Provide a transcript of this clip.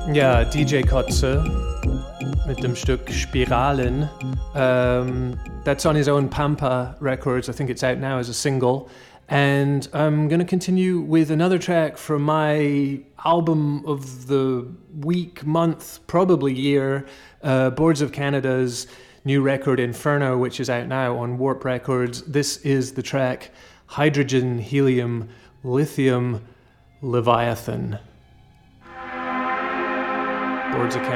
Ja, DJ Kotze mit dem Stück Spiralen. That's on his own Pampa Records. I think it's out now as a single. And I'm going to continue with another track from my album of the week, month, probably year, Boards of Canada's new record Inferno, which is out now on Warp Records. This is the track Hydrogen, Helium, Lithium, Leviathan. Boards of Canada.